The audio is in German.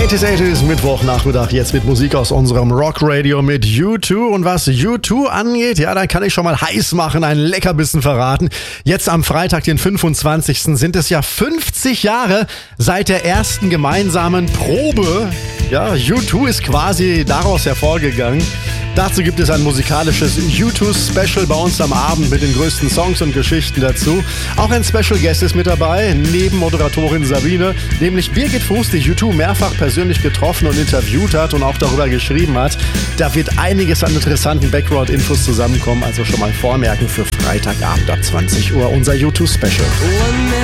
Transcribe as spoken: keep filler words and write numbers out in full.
achtziger, achtziger Mittwochnachmittag, jetzt mit Musik aus unserem Rockradio mit U zwei. Und was U zwei angeht, ja, dann kann ich schon mal heiß machen, einen Leckerbissen verraten. Jetzt am Freitag, den fünfundzwanzigsten sind es ja fünfzig Jahre seit der ersten gemeinsamen Probe. Ja, U zwei ist quasi daraus hervorgegangen. Dazu gibt es ein musikalisches U zwei Special bei uns am Abend mit den größten Songs und Geschichten dazu. Auch ein Special Guest ist mit dabei, neben Moderatorin Sabine, nämlich Birgit Fuß, die U zwei mehrfach persönlich getroffen und interviewt hat und auch darüber geschrieben hat. Da wird einiges an interessanten Background-Infos zusammenkommen, also schon mal vormerken für Freitagabend ab zwanzig Uhr unser U zwei Special.